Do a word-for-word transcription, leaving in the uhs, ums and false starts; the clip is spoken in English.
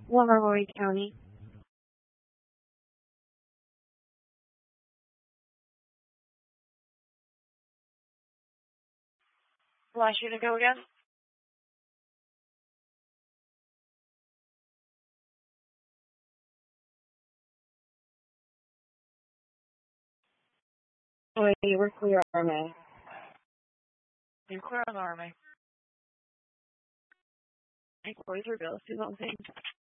Loveroy County. Want you to go again? Wait, we're clear on that. You're clear on arming. Inquiries are bills, do something.